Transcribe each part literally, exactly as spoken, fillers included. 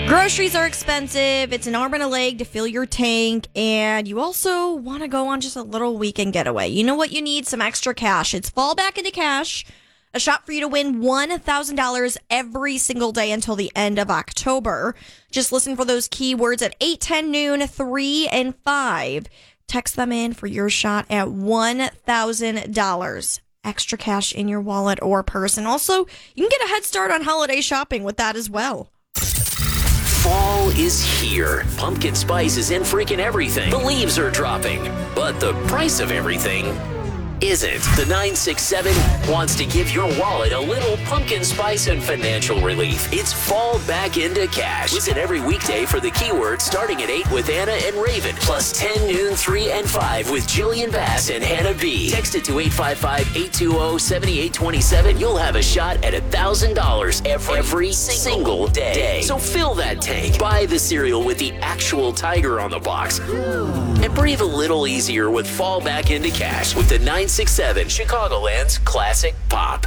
Groceries are expensive. It's an arm and a leg to fill your tank. And you also want to go on just a little weekend getaway. You know what you need? Some extra cash. It's Fall Back Into Cash, a shot for you to win one thousand dollars every single day until the end of October. Just listen for those keywords at eight, ten, noon, three, and five. Text them in for your shot at one thousand dollars. Extra cash in your wallet or purse. And also, you can get a head start on holiday shopping with that as well. Fall is here. Pumpkin spice is in freaking everything. The leaves are dropping, but the price of everything isn't. The nine six seven wants to give your wallet a little pumpkin spice and financial relief. It's Fall Back Into Cash. Listen every weekday for the keyword starting at eight with Anna and Raven, plus ten, noon, three, and five with Jillian Bass and Hannah B. Text it to eight five five, eight two zero, seven eight two seven. You'll have a shot at one thousand dollars every, every single day. So fill that tank. Buy the cereal with the actual tiger on the box. And breathe a little easier with Fall Back Into Cash with the nine six seven, Chicagoland's classic pop.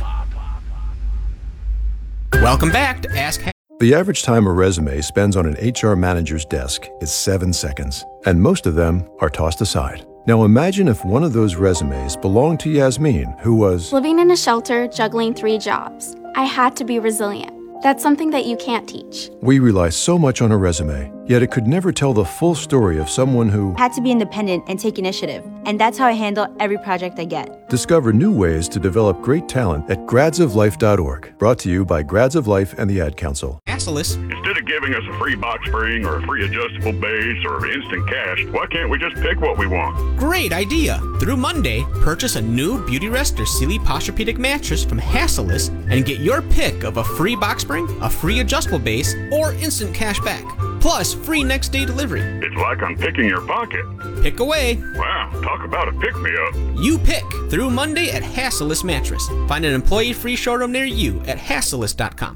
Welcome back to Ask Ha- The average time a resume spends on an H R manager's desk is seven seconds, and most of them are tossed aside. Now imagine if one of those resumes belonged to Yasmin, who was living in a shelter, juggling three jobs. I had to be resilient. That's something that you can't teach. We rely so much on a resume, yet it could never tell the full story of someone who had to be independent and take initiative. And that's how I handle every project I get. Discover new ways to develop great talent at grads of life dot org. Brought to you by Grads of Life and the Ad Council. Hassellus. Instead of giving us a free box spring or a free adjustable base or instant cash, why can't we just pick what we want? Great idea. Through Monday, purchase a new Beauty Rest or Sealy Posturepedic mattress from Hassellus and get your pick of a free box spring, a free adjustable base, or instant cash back. Plus, free next day delivery. It's like I'm picking your pocket. Pick away. Wow, talk about a pick-me-up. You pick through Monday at Hassellus Mattress. Find an employee-free showroom near you at hassellus dot com.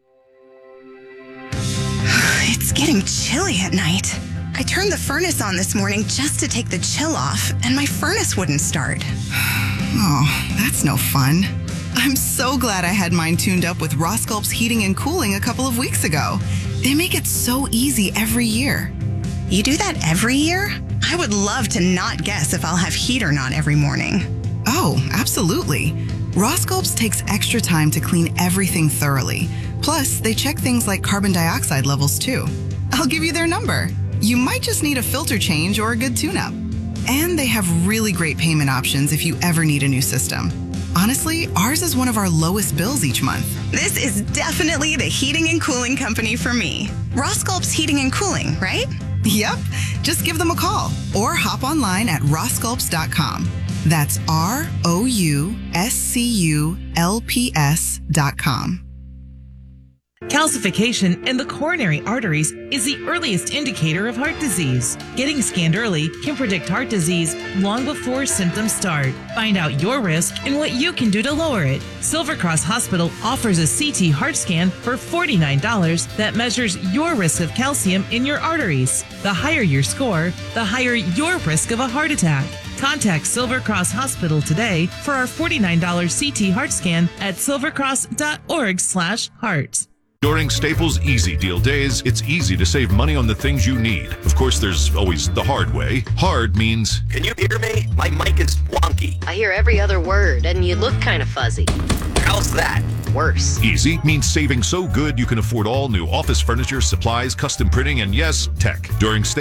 It's getting chilly at night. I turned the furnace on this morning just to take the chill off, and my furnace wouldn't start. Oh, that's no fun. I'm so glad I had mine tuned up with Rosculp's Heating and Cooling a couple of weeks ago. They make it so easy every year. You do that every year? I would love to not guess if I'll have heat or not every morning. Oh, absolutely. Rosculp's takes extra time to clean everything thoroughly. Plus, they check things like carbon dioxide levels too. I'll give you their number. You might just need a filter change or a good tune-up. And they have really great payment options if you ever need a new system. Honestly, ours is one of our lowest bills each month. This is definitely the heating and cooling company for me. Rosculp's Heating and Cooling, right? Yep. Just give them a call or hop online at rosculps dot com. That's R O U S C U L P S dot com. Calcification in the coronary arteries is the earliest indicator of heart disease. Getting scanned early can predict heart disease long before symptoms start. Find out your risk and what you can do to lower it. Silver Cross Hospital offers a C T heart scan for forty-nine dollars that measures your risk of calcium in your arteries. The higher your score, the higher your risk of a heart attack. Contact Silver Cross Hospital today for our forty-nine dollars C T heart scan at silvercross dot org slash heart. During Staples Easy Deal Days, it's easy to save money on the things you need. Of course, there's always the hard way. Hard means... Can you hear me? My mic is wonky. I hear every other word, and you look kind of fuzzy. How's that? Worse. Easy means saving so good you can afford all new office furniture, supplies, custom printing, and yes, tech. During